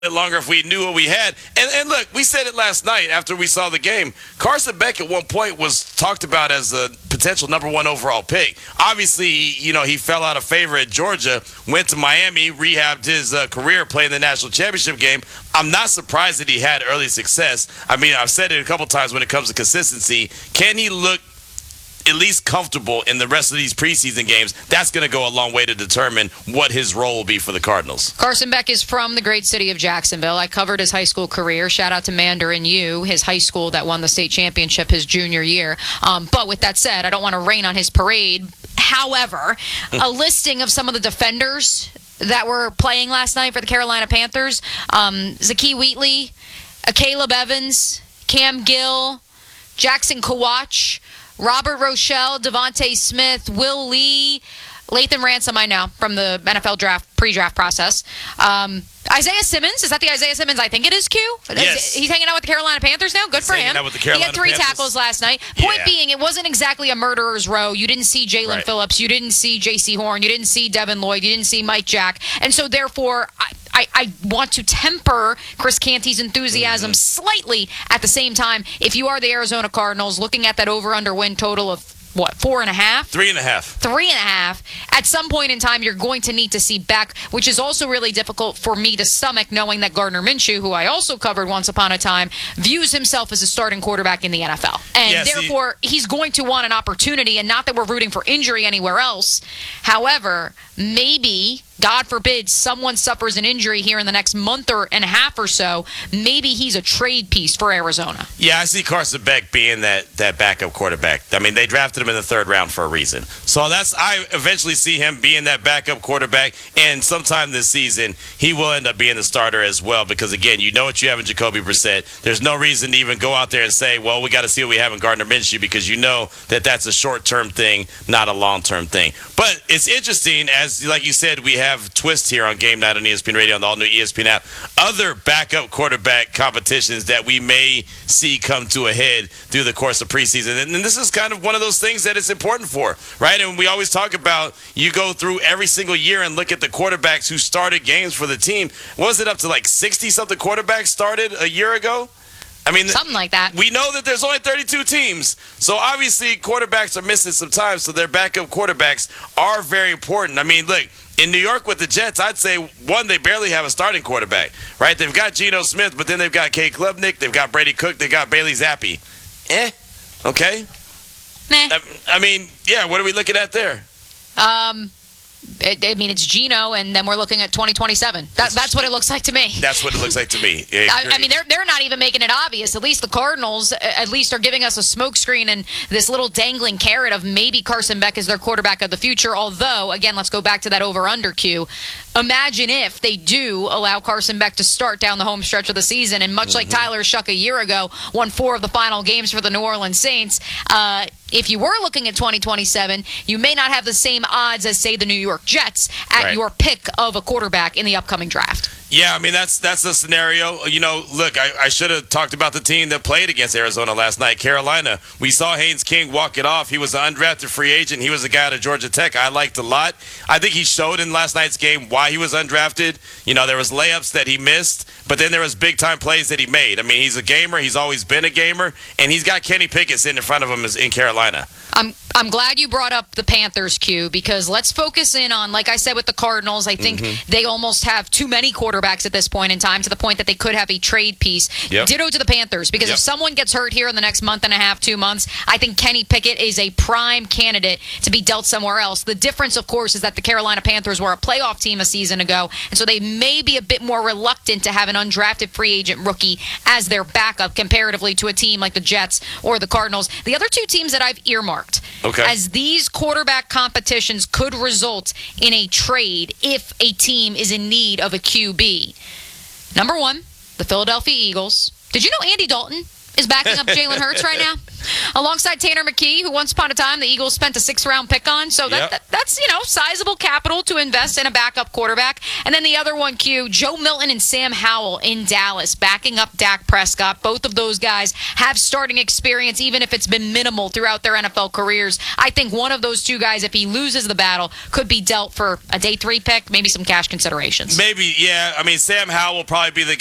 longer if we knew what we had. And look, we said it last night after we saw the game. Carson Beck at one point was talked about as a potential number one overall pick. Obviously, he fell out of favor at Georgia, went to Miami, rehabbed his career playing the national championship game. I'm not surprised that he had early success. I mean, I've said it a couple times when it comes to consistency. Can he look at least comfortable in the rest of these preseason games? That's going to go a long way to determine what his role will be for the Cardinals. Carson Beck is from the great city of Jacksonville. I covered his high school career. Shout out to Mandarin U, his high school that won the state championship his junior year. But with that said, I don't want to rain on his parade. However, a listing of some of the defenders that were playing last night for the Carolina Panthers: Zakee Wheatley, Caleb Evans, Cam Gill, Jackson Kawach, Robert Rochelle, Devontae Smith, Will Lee, Lathan Ransom, I know, from the NFL draft, pre-draft process. Isaiah Simmons, is that the Isaiah Simmons I think it is, Q? Yes. He's hanging out with the Carolina Panthers now? Good for him. He had 3 tackles last night. Point being, it wasn't exactly a murderer's row. You didn't see Jalen Phillips. You didn't see J.C. Horn. You didn't see Devin Lloyd. You didn't see Mike Jack. And so, therefore, I want to temper Chris Canty's enthusiasm slightly. At the same time, if you are the Arizona Cardinals, looking at that over-under win total of, what, 4.5? 3.5. 3.5. At some point in time, you're going to need to see Beck, which is also really difficult for me to stomach, knowing that Gardner Minshew, who I also covered once upon a time, views himself as a starting quarterback in the NFL. And therefore, he's going to want an opportunity, and not that we're rooting for injury anywhere else. However, maybe, God forbid, someone suffers an injury here in the next month and a half or so, maybe he's a trade piece for Arizona. Yeah, I see Carson Beck being that backup quarterback. I mean, they drafted him in the 3rd round for a reason. So I eventually see him being that backup quarterback, and sometime this season, he will end up being the starter as well because, again, you know what you have in Jacoby Brissett. There's no reason to even go out there and say, well, we got to see what we have in Gardner Minshew, because you know that that's a short-term thing, not a long-term thing. But it's interesting, as like you said, we have Twist here on Game Night on ESPN Radio on the all-new ESPN app. Other backup quarterback competitions that we may see come to a head through the course of preseason. And this is kind of one of those things that it's important for, right? And we always talk about, you go through every single year and look at the quarterbacks who started games for the team. Was it up to like 60-something quarterbacks started a year ago? I mean, something like that. We know that there's only 32 teams. So obviously quarterbacks are missing some time, so their backup quarterbacks are very important. I mean, look, in New York with the Jets, I'd say, one, they barely have a starting quarterback, right? They've got Geno Smith, but then they've got Cade Klubnik, they've got Brady Cook, they've got Bailey Zappi. Okay. Meh. I mean, yeah, what are we looking at there? It's Geno, and then we're looking at 2027. That's what it looks like to me. That's what it looks like to me. I mean, they're not even making it obvious. At least the Cardinals, at least, are giving us a smokescreen and this little dangling carrot of maybe Carson Beck is their quarterback of the future. Although, again, let's go back to that over-under cue. Imagine if they do allow Carson Beck to start down the home stretch of the season, and much like Tyler Shuck a year ago, won 4 of the final games for the New Orleans Saints. If you were looking at 2027, you may not have the same odds as, say, the New York Jets at your pick of a quarterback in the upcoming draft. Yeah, I mean, that's the scenario. You know, look, I should have talked about the team that played against Arizona last night, Carolina. We saw Haynes King walk it off. He was an undrafted free agent. He was a guy out of Georgia Tech I liked a lot. I think he showed in last night's game why he was undrafted. You know, there was layups that he missed, but then there was big-time plays that he made. I mean, he's a gamer. He's always been a gamer, and he's got Kenny Pickett sitting in front of him in Carolina. I'm glad you brought up the Panthers, Q, because let's focus in on, like I said with the Cardinals, I think they almost have too many quarterbacks at this point in time, to the point that they could have a trade piece. Ditto to the Panthers, because if someone gets hurt here in the next month and a half, 2 months, I think Kenny Pickett is a prime candidate to be dealt somewhere else. The difference, of course, is that the Carolina Panthers were a playoff team a season ago, and so they may be a bit more reluctant to have an undrafted free agent rookie as their backup comparatively to a team like the Jets or the Cardinals. The other 2 teams that I've earmarked as these quarterback competitions could result in a trade if a team is in need of a QB. Number 1, the Philadelphia Eagles. Did you know Andy Dalton is backing up Jalen Hurts right now, alongside Tanner McKee, who once upon a time the Eagles spent a 6th-round pick on. So that's sizable capital to invest in a backup quarterback. And then the other one, Q, Joe Milton and Sam Howell in Dallas, backing up Dak Prescott. Both of those guys have starting experience, even if it's been minimal throughout their NFL careers. I think one of those two guys, if he loses the battle, could be dealt for a day 3 pick, maybe some cash considerations. Maybe, yeah. I mean, Sam Howell will probably be the